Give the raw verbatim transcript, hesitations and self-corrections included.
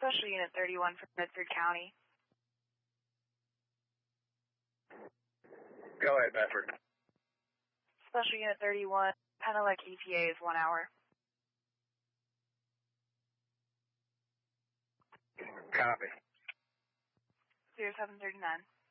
Special Unit thirty-one from Bedford County. Go ahead, Bedford. Special Unit thirty-one, Penelec E T A is one hour. Copy. zero seven thirty-nine.